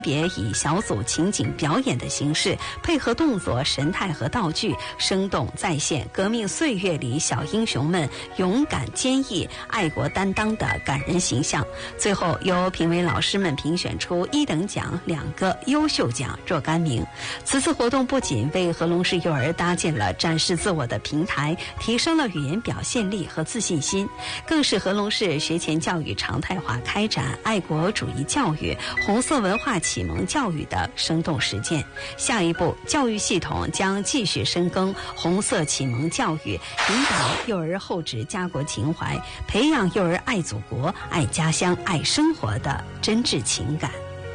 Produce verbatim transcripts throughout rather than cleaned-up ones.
别以小组情景表演的形式，配合动作、神态和道具，生动再现革命岁月里小英雄们勇敢、坚毅、爱国担当的感人形象。最后由评委老师们评选出一等奖两个，优秀奖若干名。此次活动不仅为和龙市幼儿搭建了展示自我的平台，提升了语言表现力和自信心，更是和龙市学前教育常态化开展爱国主义教育、红色文化启蒙教育的生动实践。下一步，教育系统将继续深耕红色启蒙教育，引导幼儿厚植家国情怀，培养幼儿爱祖国、爱家乡、爱生活的真挚情感。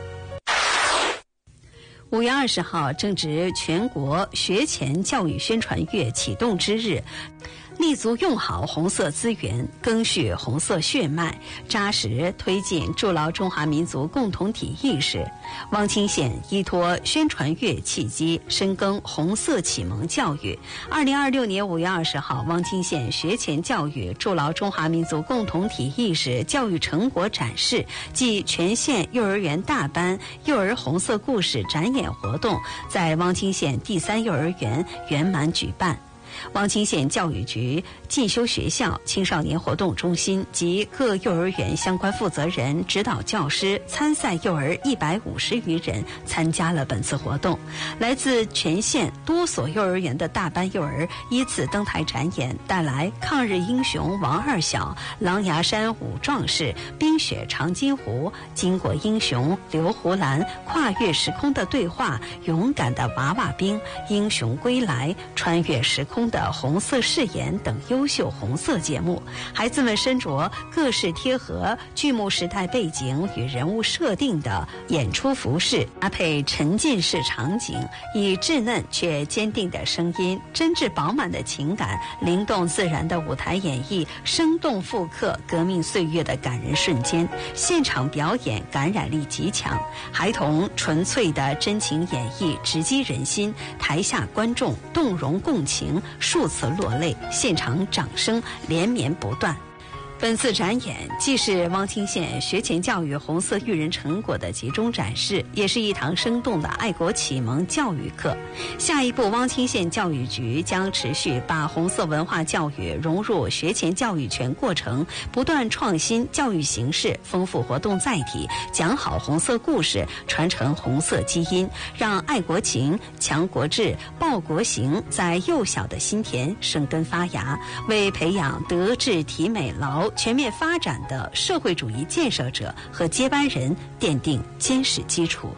五月二十号正值全国学前教育宣传月启动之日，立足用好红色资源，赓续红色血脉，扎实推进筑牢中华民族共同体意识。汪清县依托宣传月契机，深耕红色启蒙教育。二零二六年五月二十号，汪清县学前教育筑牢中华民族共同体意识教育成果展示暨全县幼儿园大班幼儿红色故事展演活动在汪清县第三幼儿园圆满举办。汪清县教育局进修学校青少年活动中心及各幼儿园相关负责人、指导教师、参赛幼儿一百五十余人参加了本次活动。来自全县多所幼儿园的大班幼儿依次登台展演，带来抗日英雄王二小、狼牙山五壮士、冰雪长津湖、巾帼英雄刘胡兰、跨越时空的对话、勇敢的娃娃兵、英雄归来、穿越时空的红色誓言等优秀红色节目。孩子们身着各式贴合剧目时代背景与人物设定的演出服饰，搭配沉浸式场景，以稚嫩却坚定的声音、真挚饱满的情感、灵动自然的舞台演绎，生动复刻革命岁月的感人瞬间。现场表演感染力极强，孩童纯粹的真情演绎直击人心，台下观众动容共情，数次落泪，现场掌声连绵不断。本次展演既是汪清县学前教育红色育人成果的集中展示，也是一堂生动的爱国启蒙教育课。下一步，汪清县教育局将持续把红色文化教育融入学前教育全过程，不断创新教育形式，丰富活动载体，讲好红色故事，传承红色基因，让爱国情、强国志、报国行在幼小的心田生根发芽，为培养德智体美劳全面发展的社会主义建设者和接班人奠定坚实基础。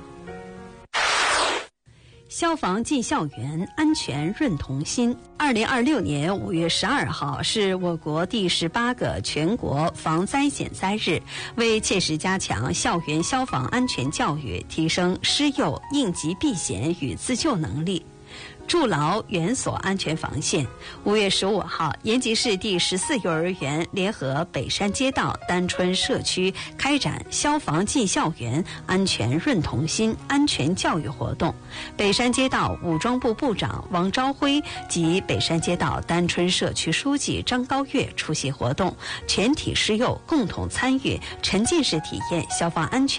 消防进校园，安全润童心。二零二六年五月十二号是我国第十八个全国防灾减灾日，为切实加强校园消防安全教育，提升师幼应急避险与自救能力，筑牢园所安全防线。五月十五号，延吉市第十四幼儿园联合北山街道丹春社区开展消防进校园、安全润童心安全教育活动。北山街道武装部部长王朝辉及北山街道丹春社区书记张高月出席活动，全体师幼共同参与，沉浸式体验消防安全